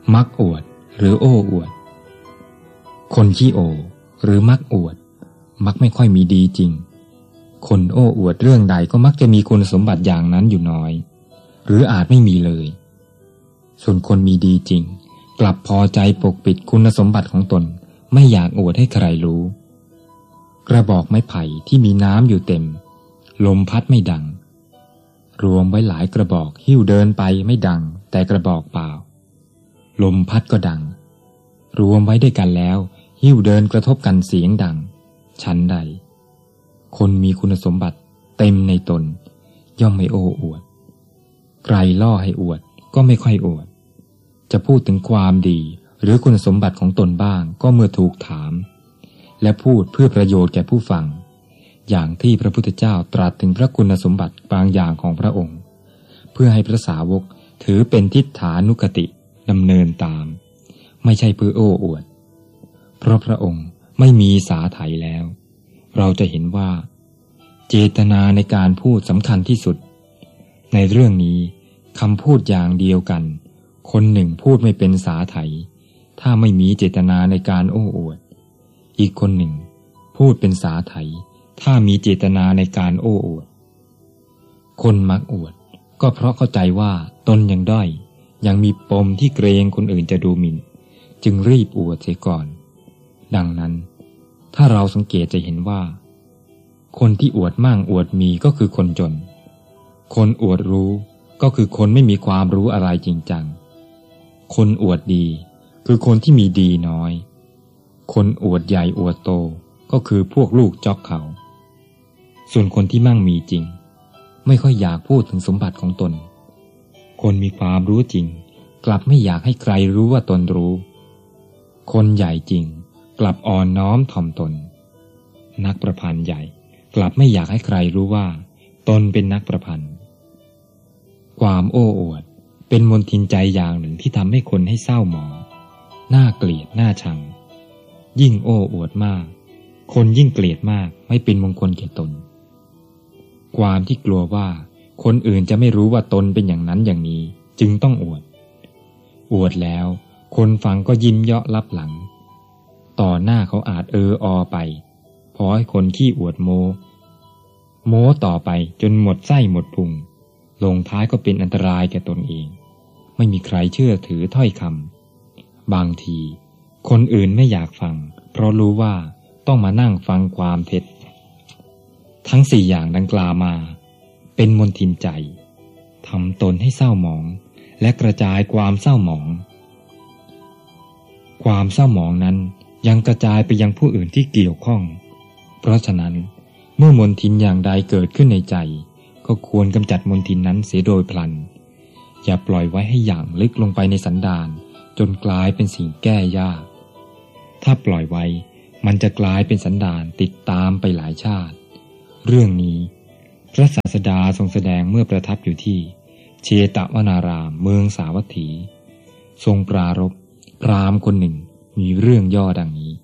มักอวดหรือโอ้อวดคนขี้โอหรือมักอวดมักไม่ค่อยมีดีจริงคนโอ้อวดเรื่องใดก็มักจะมีคุณสมบัติอย่างนั้นอยู่น้อยหรืออาจไม่มีเลยส่วนคนมีดีจริงกลับพอใจปกปิดคุณสมบัติของตนไม่อยากอวดให้ใครรู้กระบอกไม้ไผ่ที่มีน้ำอยู่เต็มลมพัดไม่ดังรวมไว้หลายกระบอกหิ้วเดินไปไม่ดังแต่กระบอกเปล่าลมพัดก็ดังรวมไว้ด้วยกันแล้วหิ้วเดินกระทบกันเสียงดังฉันใดคนมีคุณสมบัติเต็มในตนย่อมไม่โอ้อวดใครล่อให้อวดก็ไม่ค่อยอวดจะพูดถึงความดีหรือคุณสมบัติของตนบ้างก็เมื่อถูกถามและพูดเพื่อประโยชน์แก่ผู้ฟังอย่างที่พระพุทธเจ้าตรัสถึงพระคุณสมบัติบางอย่างของพระองค์เพื่อให้พระสาวกถือเป็นทิฏฐานุคติดำเนินตามไม่ใช่เพื่อโอ้อวดเพราะพระองค์ไม่มีสาไถแล้วเราจะเห็นว่าเจตนาในการพูดสำคัญที่สุดในเรื่องนี้คำพูดอย่างเดียวกันคนหนึ่งพูดไม่เป็นสาไถถ้าไม่มีเจตนาในการโอ้อวดอีกคนหนึ่งพูดเป็นสาไถถ้ามีเจตนาในการโอ้อวดคนมักอวดก็เพราะเข้าใจว่าตนยังด้อยยังมีปมที่เกรงคนอื่นจะดูหมิ่นจึงรีบอวดเสียก่อนดังนั้นถ้าเราสังเกตจะเห็นว่าคนที่อวดมั่งอวดมีก็คือคนจนคนอวดรู้ก็คือคนไม่มีความรู้อะไรจริงจังคนอวดดีคือคนที่มีดีน้อยคนอวดใหญ่อวดโตก็คือพวกลูกจ๊อกเขาส่วนคนที่มั่งมีจริงไม่ค่อยอยากพูดถึงสมบัติของตนคนมีความรู้จริงกลับไม่อยากให้ใครรู้ว่าตนรู้คนใหญ่จริงกลับอ่อนน้อมถ่อมตนนักประพันธ์ใหญ่กลับไม่อยากให้ใครรู้ว่าตนเป็นนักประพันธ์ความโอ้อวดเป็นมลทินใจอย่างหนึ่งที่ทำให้คนให้เศร้าหมองน่าเกลียดน่าชังยิ่งโอ้อวดมากคนยิ่งเกลียดมากไม่เป็นมงคลแก่ตนความที่กลัวว่าคนอื่นจะไม่รู้ว่าตนเป็นอย่างนั้นอย่างนี้จึงต้องอวดแล้วคนฟังก็ยิ้มเยาะลับหลังต่อหน้าเขาอาจอไปพอให้คนขี้อวดโม้ต่อไปจนหมดไส้หมดพุงลงท้ายก็เป็นอันตรายแก่ตนเองไม่มีใครเชื่อถือถ้อยคำบางทีคนอื่นไม่อยากฟังเพราะรู้ว่าต้องมานั่งฟังความเท็จทั้ง4อย่างดังกล่าวมาเป็นมลทินใจทำตนให้เศร้าหมองและกระจายความเศร้าหมองความเศร้าหมองนั้นยังกระจายไปยังผู้อื่นที่เกี่ยวข้องเพราะฉะนั้นเมื่อมลทินอย่างใดเกิดขึ้นในใจก็ควรกำจัดมลทินนั้นเสียโดยพลันอย่าปล่อยไว้ให้หยั่งลึกลงไปในสันดานจนกลายเป็นสิ่งแก้ยากถ้าปล่อยไว้มันจะกลายเป็นสันดานติดตามไปหลายชาติเรื่องนี้พระศาสดาทรงแสดงเมื่อประทับอยู่ที่เชตวนารามเมืองสาวัตถีทรงปรารภพราหมณ์คนหนึ่งมีเรื่องย่อดังนี้